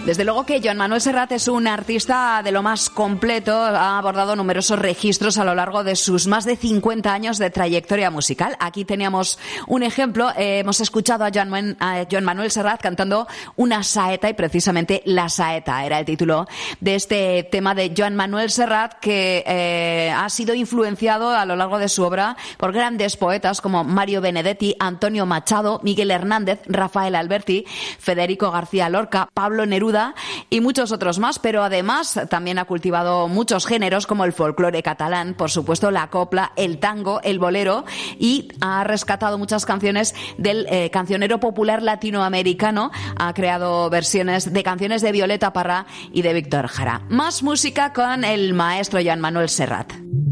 Desde luego que Joan Manuel Serrat es un artista de lo más completo, ha abordado numerosos registros a lo largo de sus más de 50 años de trayectoria musical. Aquí teníamos un ejemplo, hemos escuchado a Joan Manuel Serrat cantando una saeta, y precisamente La Saeta era el título de este tema de Joan Manuel Serrat, que ha sido influenciado a lo largo de su obra por grandes poetas como Mario Benedetti, Antonio Machado, Miguel Hernández, Rafael Alberti, Federico García Lorca, Pablo Neruda y muchos otros más, pero además también ha cultivado muchos géneros como el folclore catalán, por supuesto la copla, el tango, el bolero, y ha rescatado muchas canciones del cancionero popular latinoamericano. Ha creado versiones de canciones de Violeta Parra y de Víctor Jara. Más música con el maestro Joan Manuel Serrat.